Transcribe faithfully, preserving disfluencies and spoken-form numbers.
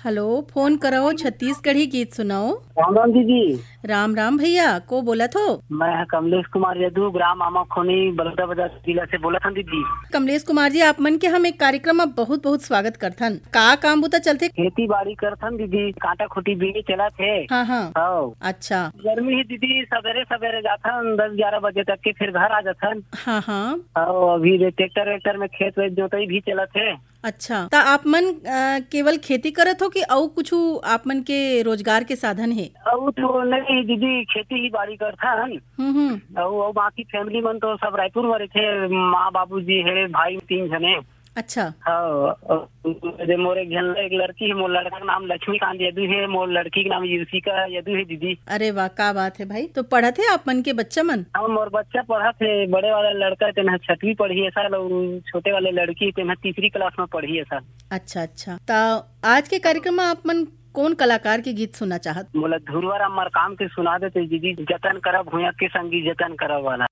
Hello, phone करो छत्तीसगढ़ी गीत सुनाओ। राम राम दीदी। राम राम भैया, को बोला थो? मैं कमलेश कुमार यदू ग्राम आमा खोनी बलौदा बाजार जिला से बोला था दीदी। कमलेश कुमार जी, आप मन के हम एक कार्यक्रम में बहुत बहुत स्वागत करथन। का काम बुता चलते? खेती बाड़ी करथन दीदी, कांटा खुटी बीड़ी चला थे। हाँ हाँ। हाँ। अच्छा। गर्मी ही दीदी, सवेरे सवेरे जाथन दस ग्यारह बजे तक के, फिर घर आ जाथन। हाँ हाँ। हाँ, अभी ट्रैक्टर वेक्टर में खेत वेत जोताई भी चला थे। अच्छा, तो आप मन आ, केवल खेती करत हो कि और कुछ आप मन के रोजगार के साधन है? अब तो नहीं दीदी, खेती ही बाड़ी करथन। हम्म हम्म। और बाकी फैमिली मन तो सब रायपुर में थे, माँ बाबू जी है, भाई तीन जने। अच्छा। हाँ, मोर एक जन एक लड़की है, मोर लड़का का नाम लक्ष्मीकांत यदू है, मोर लड़की का नाम युसिका यदू है दीदी। अरे वाह, का बात है भाई। तो पढ़ा थे आप मन के बच्चा मन? हाँ, मोर बच्चा पढ़ा थे। बड़े वाला लड़का तेना छठवीं पढ़ी है साल, और छोटे वाले लड़की तेना तीसरी क्लास में पढ़ी है साल। अच्छा अच्छा। तो आज के कार्यक्रम में आप मन कौन कलाकार के गीत सुनना चाहत? बोला धुरवारा मर काम के सुना देते दीदी। जतन करब भूया के संगी जतन करब वाला।